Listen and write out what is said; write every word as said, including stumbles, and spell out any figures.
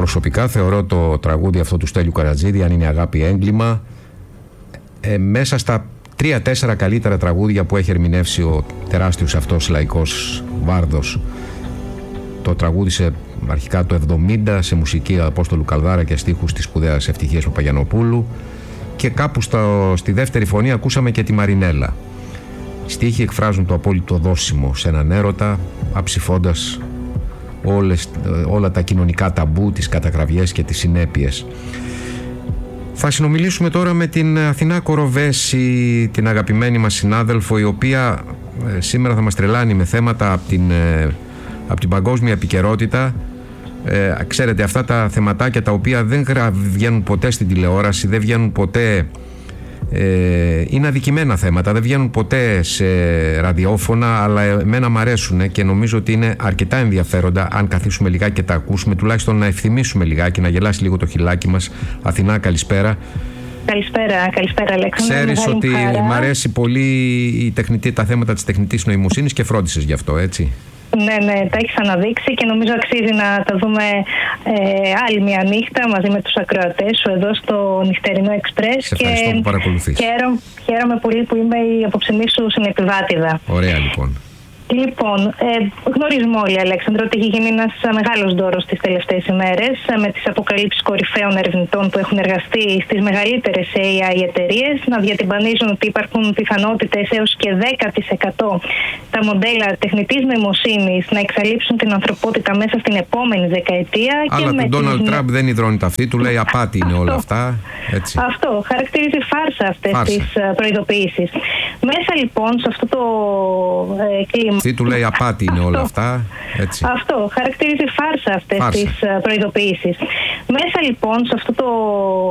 προσωπικά θεωρώ το τραγούδι αυτό του Στέλιου Καρατζίδη, «Αν είναι αγάπη έγκλημα», ε, μέσα στα τρία-τέσσερα καλύτερα τραγούδια που έχει ερμηνεύσει ο τεράστιος αυτός λαϊκός βάρδος. Το τραγούδισε αρχικά το εβδομήντα σε μουσική Απόστολου Καλδάρα και στίχους της σπουδαίας Ευτυχίας Παπαγιαννοπούλου, και κάπου στο, στη δεύτερη φωνή ακούσαμε και τη Μαρινέλα. Οι στίχοι εκφράζουν το απόλυτο δόσιμο σε έναν έρωτα, αψηφώντας όλες, όλα τα κοινωνικά ταμπού, τις κατακραυγές και τις συνέπειες. Θα συνομιλήσουμε τώρα με την Αθηνά Κοροβέση, την αγαπημένη μας συνάδελφο, η οποία ε, σήμερα θα μας τρελάνει με θέματα από την, ε, από την παγκόσμια επικαιρότητα. Ε, ξέρετε, αυτά τα θεματάκια τα οποία δεν βγαίνουν ποτέ στην τηλεόραση, δεν βγαίνουν ποτέ, ε, είναι αδικημένα θέματα, δεν βγαίνουν ποτέ σε ραδιόφωνα, αλλά εμένα μ' αρέσουν και νομίζω ότι είναι αρκετά ενδιαφέροντα αν καθίσουμε λιγάκι και τα ακούσουμε, τουλάχιστον να ευθυμίσουμε λιγάκι, να γελάσει λίγο το χιλάκι μας. Αθηνά, καλησπέρα. Καλησπέρα, καλησπέρα Αλέξανδρο. Ξέρεις ότι μ' αρέσει πολύ η τεχνητή, τα θέματα της τεχνητής νοημοσύνης και φρόντισες γι' αυτό, έτσι? Ναι, ναι, τα έχεις αναδείξει και νομίζω αξίζει να τα δούμε ε, άλλη μια νύχτα μαζί με τους ακροατές σου εδώ στο νυχτερινό Εξπρές. Σε ευχαριστώ και που παρακολουθείς. Χαίρομαι, χαίρομαι πολύ που είμαι η απόψινή σου συνεπιβάτηδα. Ωραία, λοιπόν. Λοιπόν, ε, γνωρίζουμε όλοι, Αλέξανδρο, ότι έχει γίνει ένας μεγάλος δώρος τις τελευταίες ημέρες με τις αποκαλύψεις κορυφαίων ερευνητών που έχουν εργαστεί στις μεγαλύτερες έι άι εταιρείες να διατυμπανίζουν ότι υπάρχουν πιθανότητες έως και δέκα τοις εκατό τα μοντέλα τεχνητής νοημοσύνης να εξαλείψουν την ανθρωπότητα μέσα στην επόμενη δεκαετία. Αλλά του Ντόναλντ Τραμπ δεν υδρώνει τα αυτή, του λέει απάτη είναι όλα αυτά. Έτσι. Αυτό χαρακτηρίζει φάρσα αυτές φάρσα. τις προειδοποιήσεις. Μέσα λοιπόν σε αυτό το ε, κλίμα. Τι του λέει απάτη είναι όλα αυτά. Έτσι. Αυτό χαρακτηρίζει φάρσα αυτές φάρσα. τις προειδοποιήσεις. Μέσα λοιπόν σε αυτό το